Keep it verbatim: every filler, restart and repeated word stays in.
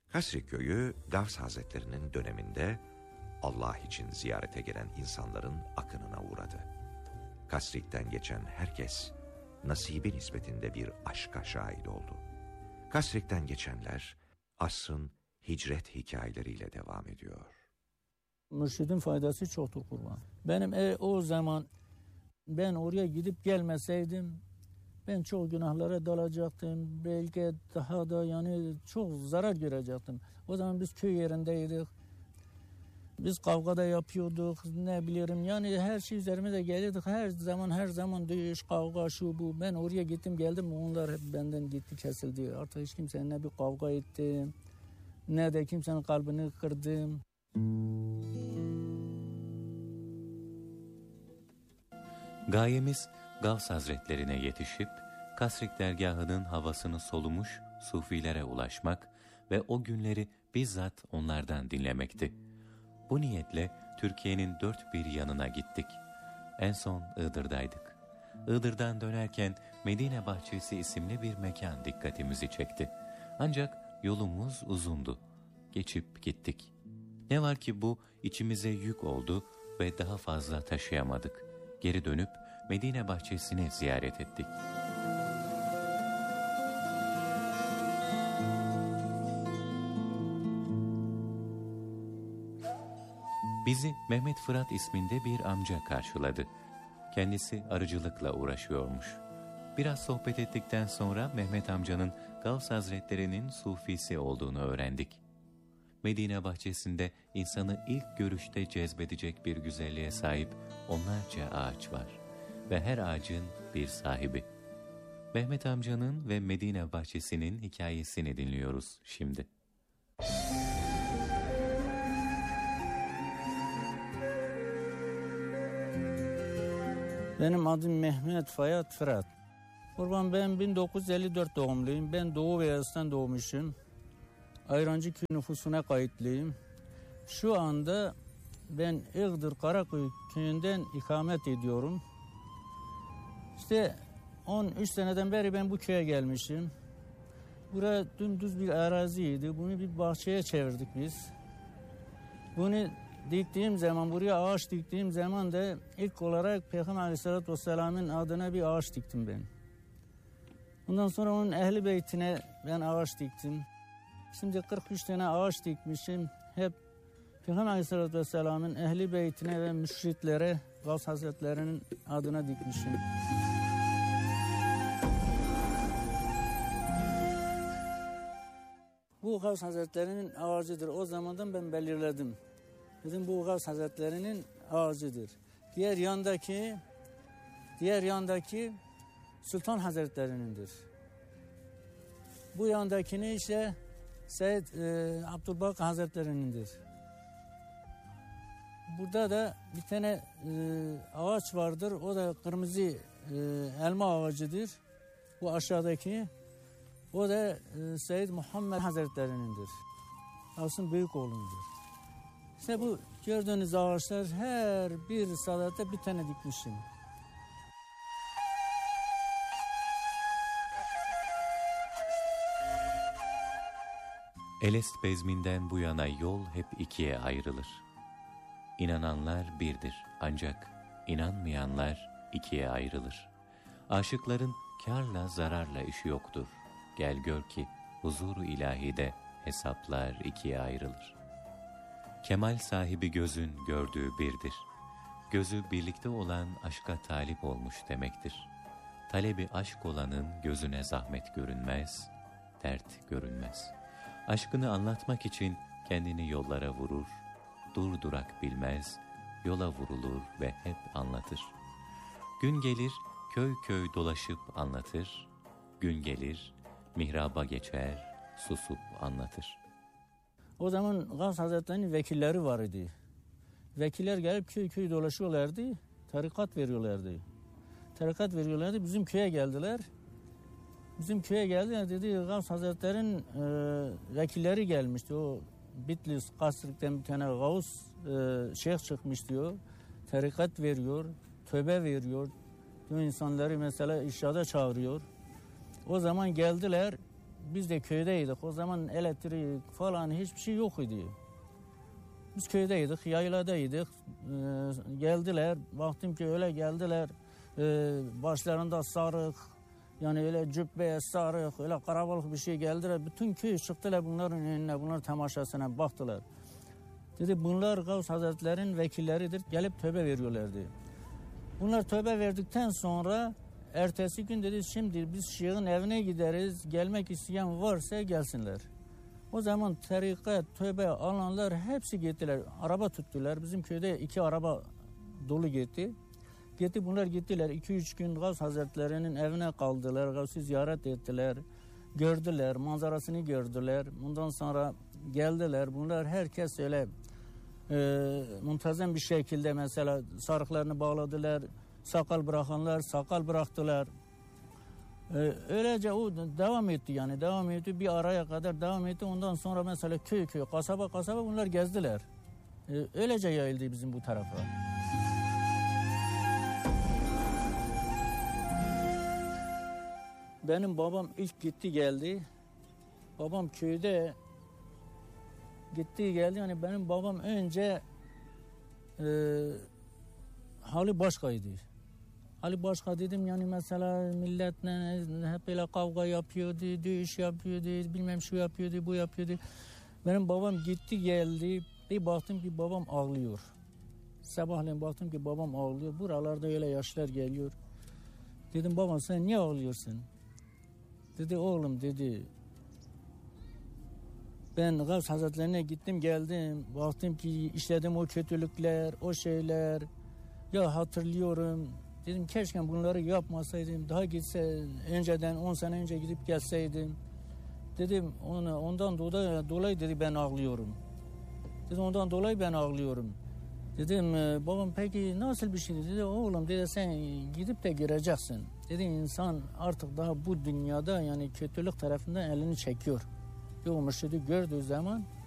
Kasrik köyü Gavs Hazretleri'nin döneminde Allah için ziyarete gelen insanların akınına uğradı. Kasrik'ten geçen herkes nasibi nispetinde bir aşka şahit oldu. Kasrik'ten geçenler asrın hicret hikayeleriyle devam ediyor. Mürşidin faydası çoktur kurban. Benim e, o zaman ben oraya gidip gelmeseydim ben çok günahlara dalacaktım. Belki daha da yani çok zarar görecektim. O zaman biz köy yerindeydik. Biz kavga da yapıyorduk, ne bilirim yani her şey üzerimize geliyorduk. Her zaman her zaman dövüş, kavga, şu bu. Ben oraya gittim geldim, onlar hep benden gitti kesildi. Artık hiç kimsenin ne bir kavga ettim, ne de kimsenin kalbini kırdım. Gayemiz Gavs Hazretlerine yetişip Kasrik dergahının havasını solumuş sufilere ulaşmak ve o günleri bizzat onlardan dinlemekti. Bu niyetle Türkiye'nin dört bir yanına gittik. En son Iğdır'daydık. Iğdır'dan dönerken Medine Bahçesi isimli bir mekan dikkatimizi çekti. Ancak yolumuz uzundu. Geçip gittik. Ne var ki bu içimize yük oldu ve daha fazla taşıyamadık. Geri dönüp Medine Bahçesi'ni ziyaret ettik. Bizi Mehmet Fırat isminde bir amca karşıladı. Kendisi arıcılıkla uğraşıyormuş. Biraz sohbet ettikten sonra Mehmet amcanın Gavs Hazretleri'nin sufisi olduğunu öğrendik. Medine Bahçesi'nde insanı ilk görüşte cezbedecek bir güzelliğe sahip onlarca ağaç var ve her ağacın bir sahibi. Mehmet amcanın ve Medine Bahçesi'nin hikayesini dinliyoruz şimdi. Benim adım Mehmet Fayat Fırat. Kurban ben bin dokuz yüz elli dört doğumluyum. Ben Doğu Beyazıt'tan doğmuşum. Ayrancı köy nüfusuna kayıtlıyım. Şu anda ben Iğdır Karaköy köyünden ikamet ediyorum. İşte on üç seneden beri ben bu köye gelmişim. Burası dümdüz bir araziydi. Bunu bir bahçeye çevirdik biz. Bunu diktiğim zaman, buraya ağaç diktiğim zaman da ilk olarak Peygamber Aleyhisselatü Vesselam'ın adına bir ağaç diktim ben. Ondan sonra onun ehli beytine ben ağaç diktim. Şimdi kırk üç tane ağaç dikmişim. Hep Peygamber Aleyhisselatü Vesselam'ın ehli beytine ve müşritlere, Gavs Hazretleri'nin adına dikmişim. Bu Gavs Hazretleri'nin ağacıdır. O zamandan ben belirledim. Dedim bu Gavs Hazretleri'nin ağacıdır. Diğer yandaki diğer yandaki Sultan Hazretleri'nindir. Bu yandakini ise Seyyid e, Abdülbak Hazretleri'nindir. Burada da bir tane e, ağaç vardır. O da kırmızı e, elma ağacıdır. Bu aşağıdaki. O da e, Seyyid Muhammed Hazretleri'nindir. Asım büyük oğlumdur. İşte bu gördüğünüz ağaçlar her bir salatta bir tane dikmişim. Elest bezminden bu yana yol hep ikiye ayrılır. İnananlar birdir ancak inanmayanlar ikiye ayrılır. Aşıkların kârla zararla işi yoktur. Gel gör ki huzur-u ilahide hesaplar ikiye ayrılır. Kemal sahibi gözün gördüğü birdir. Gözü birlikte olan aşka talip olmuş demektir. Talebi aşk olanın gözüne zahmet görünmez, dert görünmez. Aşkını anlatmak için kendini yollara vurur, dur durak bilmez, yola vurulur ve hep anlatır. Gün gelir köy köy dolaşıp anlatır, gün gelir mihraba geçer, susup anlatır. O zaman Gavs Hazretleri'nin vekilleri var idi. Vekiller gelip köy köy dolaşıyorlardı, tarikat veriyorlardı. Tarikat veriyorlardı, bizim köye geldiler. Bizim köye geldiler, dedi Gavs Hazretleri'nin e, vekilleri gelmişti. O Bitlis, Kasrik'ten bir tane Gavs e, şeyh çıkmış diyor. Tarikat veriyor, tövbe veriyor. Diyor insanları mesela işada çağırıyor. O zaman geldiler, biz de köydeydik. O zaman elektrik falan hiçbir şey yok idi. Biz köydeydik, yayladaydık. Ee, geldiler, baktım ki öyle geldiler. Ee, başlarında sarık, yani öyle cübbeye sarık, öyle karabalık bir şey geldiler. Bütün köy çıktılar bunların önüne, bunlar temaşasına baktılar. Dedi bunlar Gavs Hazretleri'nin vekilleridir, gelip tövbe veriyorlardı. Bunlar tövbe verdikten sonra ertesi gün dedi şimdi biz şeyhin evine gideriz, gelmek isteyen varsa gelsinler. O zaman tarikat, tövbe alanlar hepsi gittiler. Araba tuttular. Bizim köyde iki araba dolu gitti. Gitti bunlar gittiler. iki üç gün Gavs Hazretleri'nin evine kaldılar. Gavs'ı ziyaret ettiler. Gördüler, manzarasını gördüler. Bundan sonra geldiler. Bunlar herkes öyle e, muntazam bir şekilde mesela sarıklarını bağladılar. Sakal bırakanlar sakal bıraktılar. Ee, öylece o devam etti yani devam etti bir araya kadar devam etti. Ondan sonra mesela köy köy kasaba kasaba bunlar gezdiler. Ee, öylece yayıldı bizim bu tarafa. Benim babam ilk gitti geldi. Babam köyde gitti geldi yani benim babam önce e, hali başkaydı. Ali başka dedim yani mesela milletle hep böyle kavga yapıyordu, dövüş yapıyordu, bilmem şu yapıyordu, bu yapıyordu. Benim babam gitti geldi, bir baktım ki babam ağlıyor. Sabahleyin baktım ki babam ağlıyor, buralarda öyle yaşlar geliyor. Dedim babam sen niye ağlıyorsun? Dedi oğlum dedi. Ben Gavs Hazretlerine gittim geldim, baktım ki işledim o kötülükler, o şeyler. Ya hatırlıyorum. Dedim keşke bunları yapmasaydım. Daha gitse önceden on sene önce gidip gelseydim. Dedim ona, ondan dolayı, dolayı dedi ben ağlıyorum. Dedim ondan dolayı ben ağlıyorum. Dedim babam peki nasıl bir şey dedi. Oğlum dedi sen gidip de göreceksin. Dedi insan artık daha bu dünyada yani kötülük tarafından elini çekiyor. Yokmuş dedi gördüğü zaman